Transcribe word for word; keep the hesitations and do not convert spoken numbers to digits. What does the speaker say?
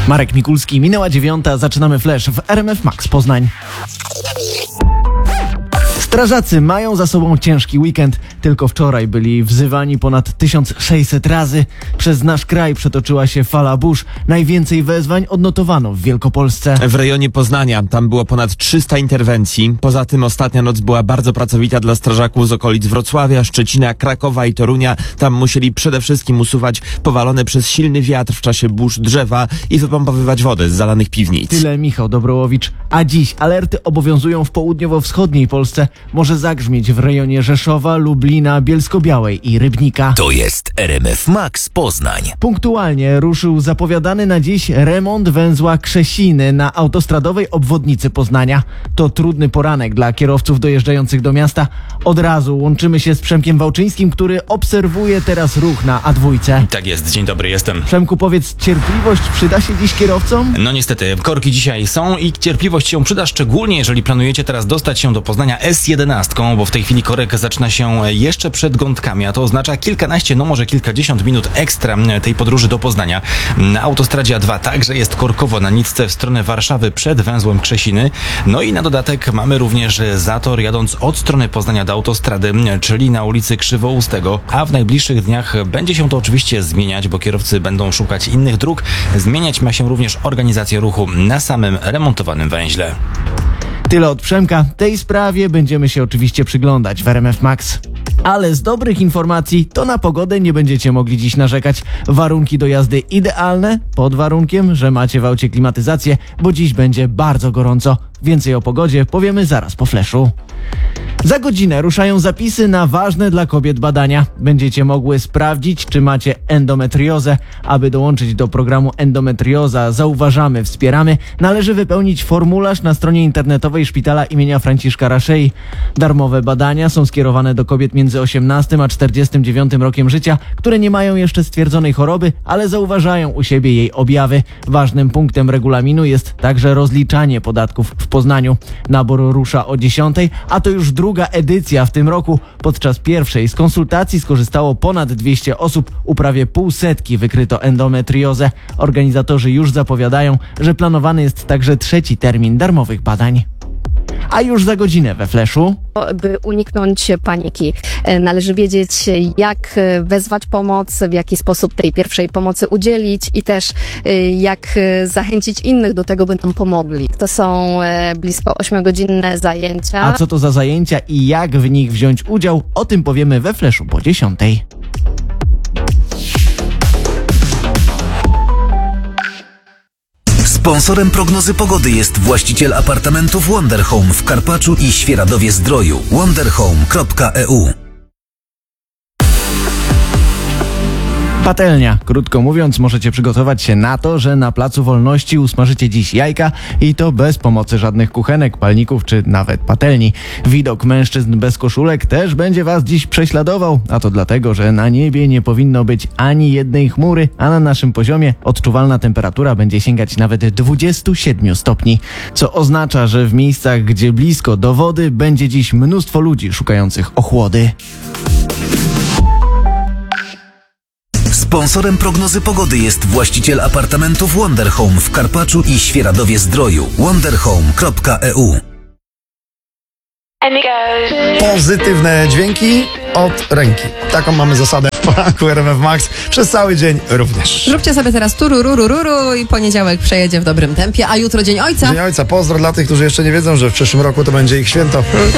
Marek Mikulski, minęła dziewiąta, zaczynamy Flash w R M F Max Poznań. Strażacy mają za sobą ciężki weekend. Tylko wczoraj byli wzywani ponad tysiąc sześćset razy. Przez nasz kraj przetoczyła się fala burz. Najwięcej wezwań odnotowano w Wielkopolsce. W rejonie Poznania tam było ponad trzysta interwencji. Poza tym ostatnia noc była bardzo pracowita dla strażaków z okolic Wrocławia, Szczecina, Krakowa i Torunia. Tam musieli przede wszystkim usuwać powalone przez silny wiatr w czasie burz drzewa i wypompowywać wodę z zalanych piwnic. Tyle Michał Dobrołowicz. A dziś alerty obowiązują w południowo-wschodniej Polsce. Może zagrzmieć w rejonie Rzeszowa, Lublina, Bielsko-Białej i Rybnika. To jest R M F Max Poznań. Punktualnie ruszył zapowiadany na dziś remont węzła Krzesiny na autostradowej obwodnicy Poznania. To trudny poranek dla kierowców dojeżdżających do miasta. Od razu łączymy się z Przemkiem Wałczyńskim, który obserwuje teraz ruch na A dwa. Tak jest, dzień dobry, jestem. Przemku, powiedz, cierpliwość przyda się dziś kierowcom? No niestety, korki dzisiaj są i cierpliwość się przyda, szczególnie jeżeli planujecie teraz dostać się do Poznania S jedenaście, bo w tej chwili korek zaczyna się jeszcze przed Gątkami, a to oznacza kilkanaście, no może kilkadziesiąt minut ekstra tej podróży do Poznania. Na autostradzie A dwa także jest korkowo na nitce w stronę Warszawy przed węzłem Krzesiny. No i na dodatek mamy również zator jadąc od strony Poznania do autostrady, czyli na ulicy Krzywoustego, a w najbliższych dniach będzie się to oczywiście zmieniać, bo kierowcy będą szukać innych dróg. Zmieniać ma się również organizację ruchu na samym remontowanym węźle. Tyle od Przemka. Tej sprawie będziemy się oczywiście przyglądać w R M F Max. Ale z dobrych informacji to na pogodę nie będziecie mogli dziś narzekać. Warunki do jazdy idealne, pod warunkiem, że macie w aucie klimatyzację, bo dziś będzie bardzo gorąco. Więcej o pogodzie powiemy zaraz po flashu. Za godzinę ruszają zapisy na ważne dla kobiet badania. Będziecie mogły sprawdzić, czy macie endometriozę. Aby dołączyć do programu Endometrioza Zauważamy, Wspieramy, należy wypełnić formularz na stronie internetowej Szpitala imienia Franciszka Raszei. Darmowe badania są skierowane do kobiet między osiemnastym a czterdziestym dziewiątym rokiem życia, które nie mają jeszcze stwierdzonej choroby, ale zauważają u siebie jej objawy. Ważnym punktem regulaminu jest także rozliczanie podatków w Poznaniu. Nabór rusza o dziesiątej, a to już druga edycja w tym roku. Podczas pierwszej z konsultacji skorzystało ponad dwieście osób, u prawie półsetki wykryto endometriozę. Organizatorzy już zapowiadają, że planowany jest także trzeci termin darmowych badań. A już za godzinę we Flashu. By uniknąć paniki, należy wiedzieć, jak wezwać pomoc, w jaki sposób tej pierwszej pomocy udzielić i też jak zachęcić innych do tego, by nam pomogli. To są blisko ośmiogodzinne zajęcia. A co to za zajęcia i jak w nich wziąć udział, o tym powiemy we Flashu po dziesiątej. Sponsorem prognozy pogody jest właściciel apartamentów Wonder Home w Karpaczu i Świeradowie-Zdroju. wonderhome kropka e u. Patelnia. Krótko mówiąc, możecie przygotować się na to, że na Placu Wolności usmażycie dziś jajka i to bez pomocy żadnych kuchenek, palników czy nawet patelni. Widok mężczyzn bez koszulek też będzie was dziś prześladował, a to dlatego, że na niebie nie powinno być ani jednej chmury, a na naszym poziomie odczuwalna temperatura będzie sięgać nawet dwudziestu siedmiu stopni, co oznacza, że w miejscach, gdzie blisko do wody, będzie dziś mnóstwo ludzi szukających ochłody. Sponsorem prognozy pogody jest właściciel apartamentów Wonder Home w Karpaczu i Świeradowie-Zdroju. wonderhome kropka e u. Pozytywne dźwięki od ręki. Taką mamy zasadę w poranku R M F Max. Przez cały dzień również. Zróbcie sobie teraz tururururu i poniedziałek przejedzie w dobrym tempie, a jutro Dzień Ojca. Dzień Ojca. Pozdro dla tych, którzy jeszcze nie wiedzą, że w przyszłym roku to będzie ich święto.